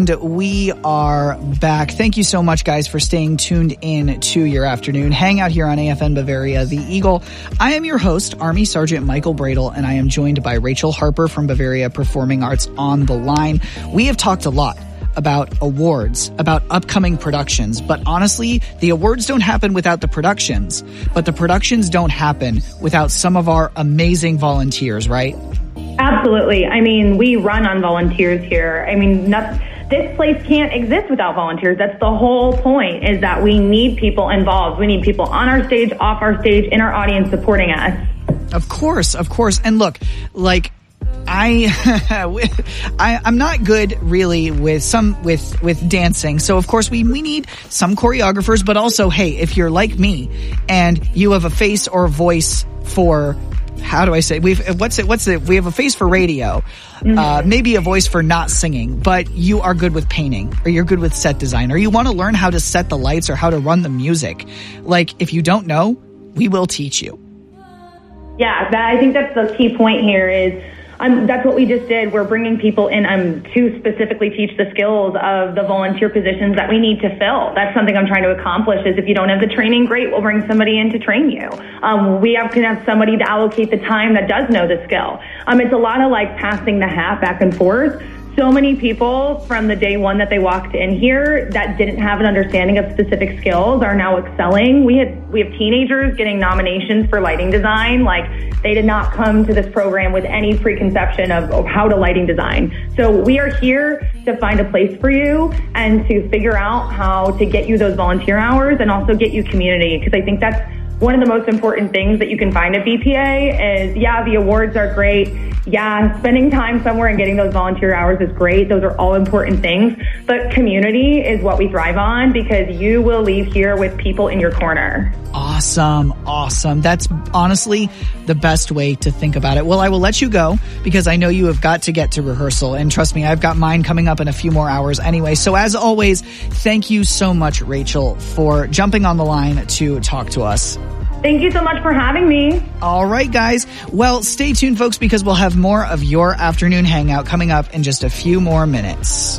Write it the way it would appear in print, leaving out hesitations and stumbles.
And we are back. Thank you so much, guys, for staying tuned in to your afternoon hangout here on AFN Bavaria, The Eagle. I am your host, Army Sergeant Michael Bradle, and I am joined by Rachel Harper from Bavaria Performing Arts on the line. We have talked a lot about awards, about upcoming productions, but honestly, the awards don't happen without the productions, but the productions don't happen without some of our amazing volunteers, right? Absolutely. I mean, we run on volunteers here. I mean, this place can't exist without volunteers. That's the whole point, is that we need people involved. We need people on our stage, off our stage, in our audience supporting us. Of course. And look, like, I'm not good really with dancing. So of course we need some choreographers, but also, hey, if you're like me and you have a face or a voice for, how do I say, we have a face for radio, maybe a voice for not singing, but you are good with painting, or you're good with set design, or you want to learn how to set the lights or how to run the music. Like, if you don't know, we will teach you. Yeah, I think that's the key point here is, that's what we just did. We're bringing people in to specifically teach the skills of the volunteer positions that we need to fill. That's something I'm trying to accomplish, is if you don't have the training, great, we'll bring somebody in to train you. We can have somebody to allocate the time that does know the skill. It's a lot of like passing the hat back and forth. So many people from the day one that they walked in here that didn't have an understanding of specific skills are now excelling. We have teenagers getting nominations for lighting design. Like, they did not come to this program with any preconception of how to lighting design. So we are here to find a place for you and to figure out how to get you those volunteer hours and also get you community, because I think that's one of the most important things that you can find at BPA is, yeah, the awards are great. Yeah, spending time somewhere and getting those volunteer hours is great. Those are all important things. But community is what we thrive on, because you will leave here with people in your corner. Awesome. That's honestly the best way to think about it. Well, I will let you go because I know you have got to get to rehearsal. And trust me, I've got mine coming up in a few more hours anyway. So as always, thank you so much, Rachel, for jumping on the line to talk to us. Thank you so much for having me. All right, guys. Well, stay tuned, folks, because we'll have more of your afternoon hangout coming up in just a few more minutes.